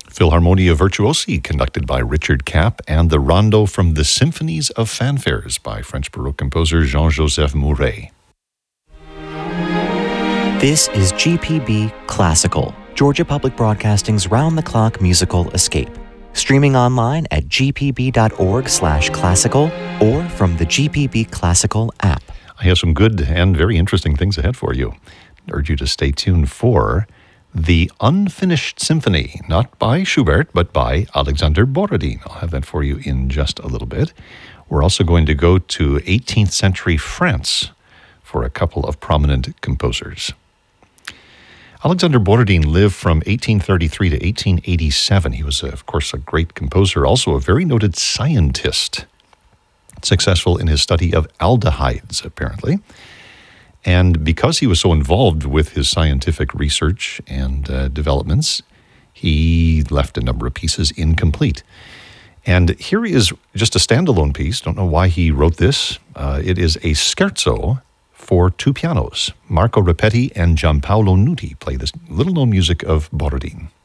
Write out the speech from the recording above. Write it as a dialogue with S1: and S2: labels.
S1: Philharmonia Virtuosi, conducted by Richard Kapp, and the Rondo from the Symphonies of Fanfares by French Baroque composer Jean-Joseph Mouret.
S2: This is GPB Classical, Georgia Public Broadcasting's round-the-clock musical escape. Streaming online at gpb.org/classical or from the GPB Classical app.
S1: I have some good and very interesting things ahead for you. I urge you to stay tuned for The Unfinished Symphony, not by Schubert, but by Alexander Borodin. I'll have that for you in just a little bit. We're also going to go to 18th century France for a couple of prominent composers. Alexander Borodin lived from 1833 to 1887. He was, of course, a great composer, also a very noted scientist, successful in his study of aldehydes, apparently. And because he was so involved with his scientific research and developments, he left a number of pieces incomplete. And here is just a standalone piece. Don't know why he wrote this. It is a scherzo for two pianos. Marco Repetti and Giampaolo Nuti play this little-known music of Borodin.